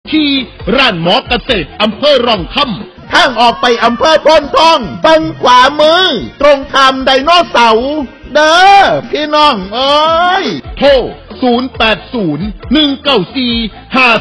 ที่ร้านหมอเกษตรอำเภอร่องคำทางออกไปอำเภอโพนทองบังขวามือตรงข้ามไดโนเสาร์เด้อพี่น้องเอ้ยโทร080194